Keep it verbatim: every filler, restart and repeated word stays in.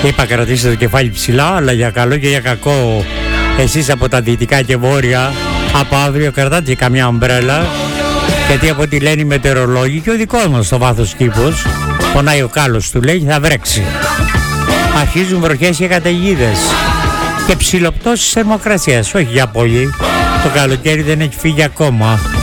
Είπα κρατήστε το κεφάλι ψηλά, αλλά για καλό και για κακό εσείς από τα δυτικά και βόρεια από αύριο κρατάτε και καμιά ομπρέλα, γιατί από ό,τι λένε οι μετεωρολόγοι και ο δικός μας στο βάθος κήπος, πονάει ο κάλος του, λέει, θα βρέξει. Αρχίζουν βροχές και καταιγίδες και ψηλοπτώσεις θερμοκρασίας, όχι για πολύ, το καλοκαίρι δεν έχει φύγει ακόμα.